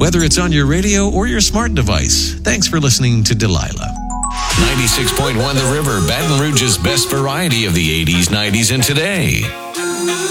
whether it's on your radio or your smart device. Thanks for listening to Delilah. 96.1 The River, Baton Rouge's best variety of the 80s, 90s, and today.